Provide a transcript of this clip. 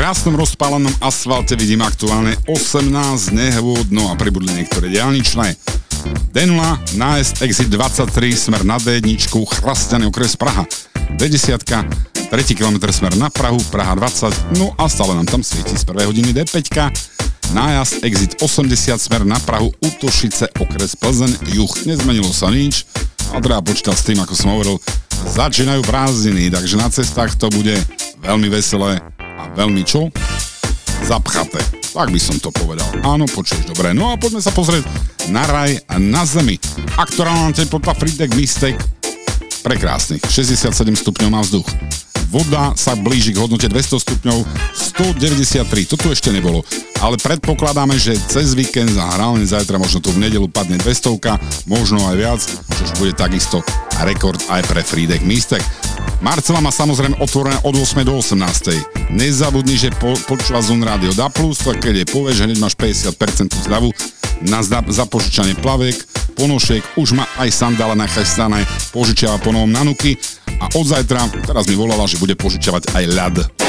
krásnom rozpálenom asfalte vidím aktuálne 18 nehôd, no a pribudli niektoré diaľničné. D0, nájsť exit 23, smer na D1, Chrasťany, okres Praha. D10, 3 km smer na Prahu, Praha 20, no a stále nám tam svieti z 1. hodiny D5, nájazd exit 80, smer na Prahu, Utošice, okres Plzeň, juh. Nezmenilo sa nič a treba počítať s tým, ako som hovoril, začínajú prázdniny, takže na cestách to bude veľmi veselé a veľmi čo? Zapchaté. Tak by som to povedal. Áno, počuješ dobre. No a poďme sa pozrieť na raj na zemi. Aktuálna teplota Frýdek Místek prekrásnych. 67 stupňov má vzduch. Voda sa blíži k hodnote 200 stupňov, 193. To tu ešte nebolo. Ale predpokladáme, že cez víkend a hlavne zajtra, možno tu v nedeľu padne 200, možno aj viac, čož bude takisto rekord aj pre Frýdek Místek. Marcela má samozrejme otvorené od 8. do 18. Nezabudni, že počúva Zón Rádio DA+, tak keď je povieš, hneď máš 50% zľavu na zapožičanie plaviek, ponošiek, už má aj sandále nachystané, požičiava po novom nanuky a od zajtra, teraz mi volala, že bude požičiavať aj ľad.